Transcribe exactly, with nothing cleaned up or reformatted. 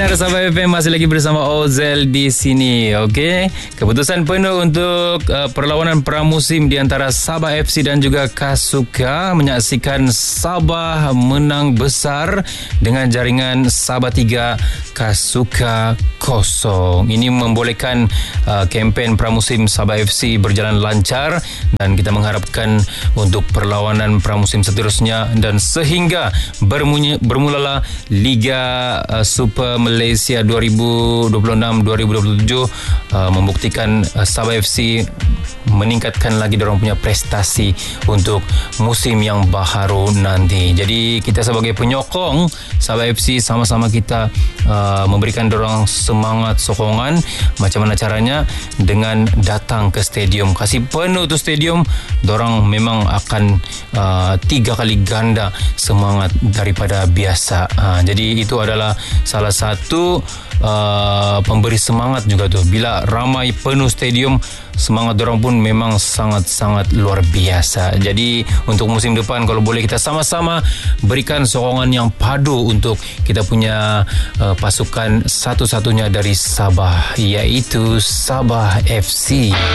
pendengar Sabah F M, masih lagi bersama Ozel di sini. Okey, keputusan penuh untuk uh, perlawanan pramusim di antara Sabah F C dan juga Kasuka, menyaksikan Sabah menang besar dengan jaringan Sabah tiga, Kasuka kosong. Ini membolehkan uh, kempen pramusim Sabah F C berjalan lancar, dan kita mengharapkan untuk perlawanan pramusim seterusnya, dan sehingga bermunyi, bermulalah Liga uh, Super Malaysia dua ribu dua puluh enam dua ribu dua puluh tujuh uh, membuktikan uh, Sabah F C meningkatkan lagi dorang punya prestasi untuk musim yang baharu nanti. Jadi kita sebagai penyokong Sabah F C, sama-sama kita uh, memberikan dorang semangat, sokongan. Macam mana caranya? Dengan datang ke stadium, kasih penuh tu stadium, dorang memang akan uh, tiga kali ganda semangat daripada biasa. Uh, jadi itu adalah salah satu uh, pemberi semangat juga tu. Bila ramai penuh stadium, semangat dorang pun memang sangat-sangat luar biasa. Jadi untuk musim depan, kalau boleh kita sama-sama berikan sokongan yang padu untuk kita punya uh, pasukan satu-satunya dari Sabah, iaitu Sabah F C.